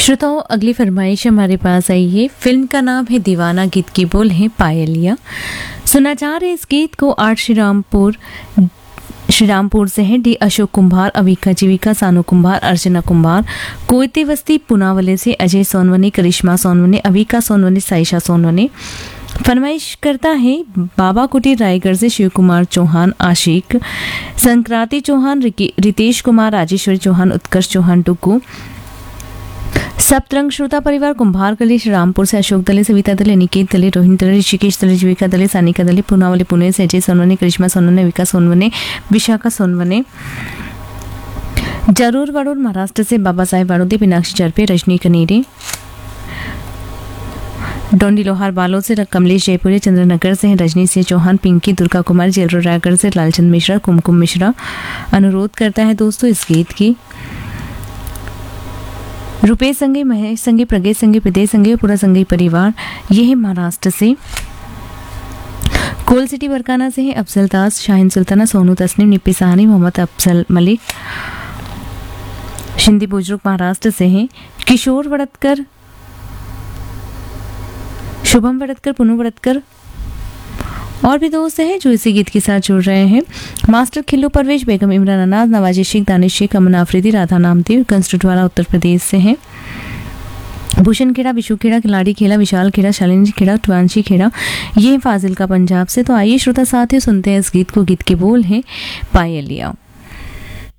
श्रोताओं, अगली फरमाइश हमारे पास आई है। फिल्म का नाम है दीवाना, गीत की बोल है पायलिया। सुना जा रहे इस गीत को आर श्रीरामपुर से है डी अशोक कुंभार, अविका जीविका, सानू कुंभार, अर्चना कुंभार, कोयते वस्ती पुनावले से अजय सोनवने, करिश्मा सोनवने, अविका सोनवने, साइशा सोनवने। फरमाइश करता है बाबा कुटीर रायगढ़ से शिव कुमार चौहान, आशिक, संक्रांति चौहान, रितेश कुमार, राजेश्वरी चौहान, उत्कर्ष चौहान टुक्कू। सप्तरंग श्रोता परिवार कुंभार गली रामपुर से अशोक दले, सविता दले, निकेत दले, रोहिणी दले, ऋषिकेश दले, जीविका दले, सानिका दले, पूनावले पुणे से अजय सोनवने, करिश्मा सोनवने, विका सोनवने, विशाखा सोनवने। जरूर वड़ूर महाराष्ट्र से बाबा साहेब बाड़ोदे, मीनाक्षी चरपे, रजनी कनेरे। डोंडी लोहार बालों से कमलेश जयपुरी, चंद्रनगर से हैं रजनी सिंह चौहान, पिंकी, दुर्गा कुमार, जेलरो रायगढ़ से लालचंद मिश्रा, कुमकुम मिश्रा। अनुरोध करता है दोस्तों इस गीत की रुपेश संगे, महेश संगे, प्रगेश संगे, प्रदेश संगे, पूरा संगे परिवार। ये है महाराष्ट्र से। कोल सिटी बरकाना से है अफजल दास, शाहीन सुल्ताना, सोनू तस्नीम, निप्पी सहानी, मोहम्मद अफजल मलिक। शिंदी बुजुर्ग महाराष्ट्र से हैं किशोर वड़तकर, शुभम वड़तकर, पुनू वड़तकर और भी दोस्त हैं जो इसी गीत के साथ जुड़ रहे हैं। मास्टर खिल्लू परवेश, बेगम इमरान अनाज, नवाजी शेख, दानिश शेख, अमन आफरीदी, राधा नामदेव, कंस्ट्रक्टवाला उत्तर प्रदेश से हैं। भूषण खेड़ा, विशु खेड़ा, खिलाड़ी खेड़ा, विशाल खेड़ा, शालिनी खेड़ा, ट्वांशी खेड़ा, ये फाजिल का पंजाब से। तो आइए श्रोता साथियों सुनते हैं इस गीत को। गीत के बोल हैं पायलिया।